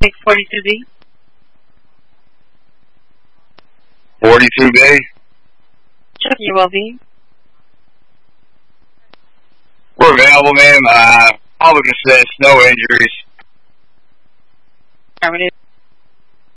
take 42B. 42B. Check your well-being. We're available, ma'am. All we can say is no injuries. Affirmative.